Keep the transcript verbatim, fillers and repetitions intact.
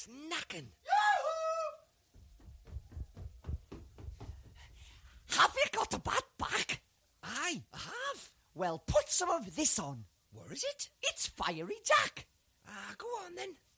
Jack's knacking. Have you got a bat back? Aye, I have. Well, put some of this on. Where is it? It's Fiery Jack. Ah, go on then.